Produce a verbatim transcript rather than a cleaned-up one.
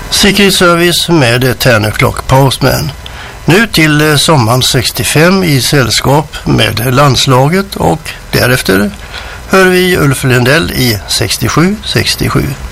Secret Service med ten o'clock Postman. Nu till sommaren sextiofem i sällskap med landslaget och därefter hör vi Ulf Lundell i sextiosju sextiosju.